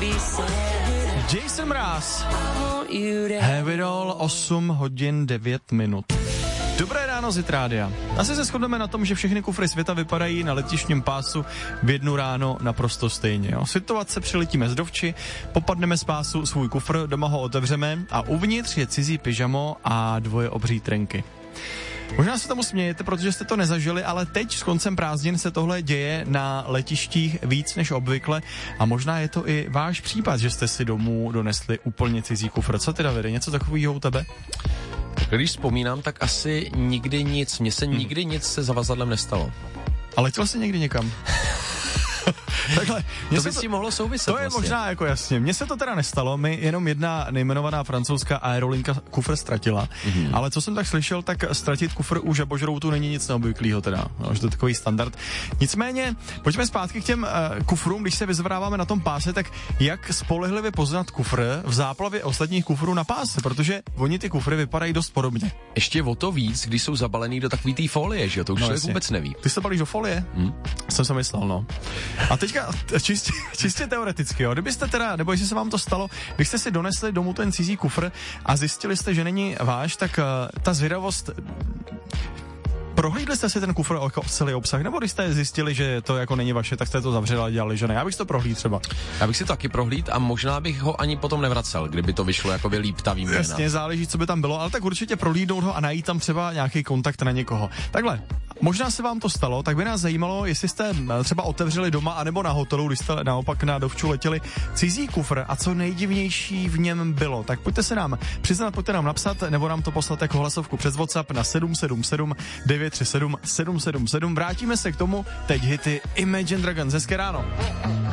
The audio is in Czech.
Jason Mraz. Have it all, 8 hodin 9 minut. Dobré ráno z Rádia. Asi se shodneme na tom, že všechny kufry světa vypadají na letištním pásu v 1 ráno naprosto stejně. Jo? Situace, přiletíme z Dovči, popadneme z pásu svůj kufr, doma ho otevřeme a uvnitř je cizí pyžamo a 2 obří trenky. Možná se tomu smějete, protože jste to nezažili, ale teď s koncem prázdnin se tohle děje na letištích víc než obvykle a možná je to i váš případ, že jste si domů donesli úplně cizí kufr. Co ty, Davide, něco takového u tebe? Když vzpomínám, tak asi nikdy nic. Mně se nikdy nic se zavazadlem nestalo. A letěl jsi někdy někam? Takhle, to by si mohlo souviset. To je vlastně možná jako jasně. Mně se to teda nestalo, mi jenom jedna nejmenovaná francouzská aerolinka kufr ztratila. Ale co jsem tak slyšel, tak ztratit kufr u žabožroutu není nic neobvyklého teda. No, že to je takový standard. Nicméně, pojďme zpátky k těm kufrům, když se vyzvedáváme na tom páse, tak jak spolehlivě poznat kufr v záplavě ostatních kufrů na páse, protože oni ty kufry vypadají dost podobně. Ještě o to víc, když jsou zabalený do takový té folie, že to už člověk vůbec neví. Ty se balíš do folie? Jsem se myslel, no. A teďka čistě teoreticky, jo. Kdybyste teda, nebo jestli se vám to stalo, když jste si donesli domů ten cizí kufr a zjistili jste, že není váš, tak ta zvědavost... Prohlídli jste si ten kufr jako celý obsah, nebo když jste zjistili, že to jako není vaše, tak jste to zavřeli a dělali, že ne? Já bych to prohlídl třeba. Já bych si to taky prohlídl a možná bych ho ani potom nevracel, kdyby to vyšlo jako líp ta výměna. Jasně, záleží, co by tam bylo, ale tak určitě prohlídnout ho a najít tam třeba nějaký kontakt na někoho. Takhle, možná se vám to stalo, tak by nás zajímalo, jestli jste třeba otevřeli doma anebo na hotelu, když jste naopak na Dovču letěli cizí kufr a co nejdivnější v něm bylo. Tak pojďte se nám přiznat, pojďte nám napsat nebo nám to poslat jako hlasovku přes WhatsApp na 777 937 777. Vrátíme se k tomu, teď hity Imagine Dragons. Hezké ráno.